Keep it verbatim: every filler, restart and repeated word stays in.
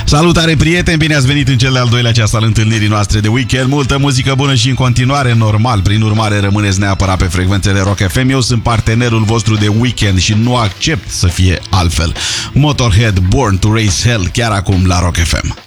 Salutare, prieteni, bine ați venit în cel de-al doilea ceas al întâlnirii noastre de weekend. Multă muzică bună și în continuare normal. Prin urmare, rămâneți neapărat pe frecvențele Rock F M. Eu sunt partenerul vostru de weekend și nu accept să fie altfel. Motorhead, Born to Raise Hell, chiar acum la Rock F M.